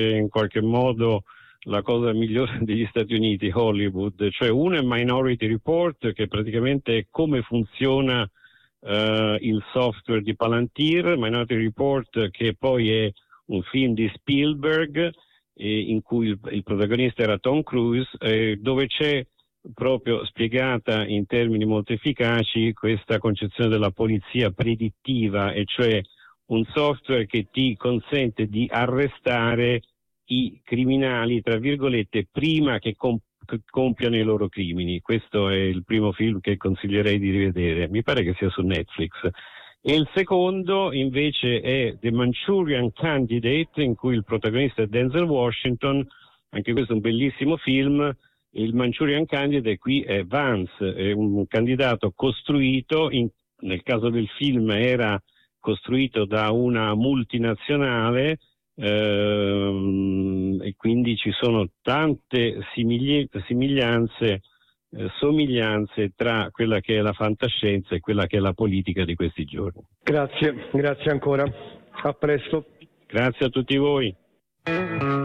in qualche modo la cosa migliore degli Stati Uniti, Hollywood, cioè uno è Minority Report, che praticamente è come funziona il software di Palantir, Minority Report che poi è un film di Spielberg in cui il protagonista era Tom Cruise, dove c'è proprio spiegata in termini molto efficaci questa concezione della polizia predittiva, e cioè un software che ti consente di arrestare i criminali, tra virgolette, prima che compiano i loro crimini. Questo è il primo film che consiglierei di rivedere, mi pare che sia su Netflix. E il secondo invece è The Manchurian Candidate, in cui il protagonista è Denzel Washington. Anche questo è un bellissimo film. Il Manchurian Candidate qui è Vance, è un candidato costruito, nel caso del film era costruito da una multinazionale, e quindi ci sono tante somiglianze tra quella che è la fantascienza e quella che è la politica di questi giorni. Grazie ancora, a presto. Grazie a tutti voi.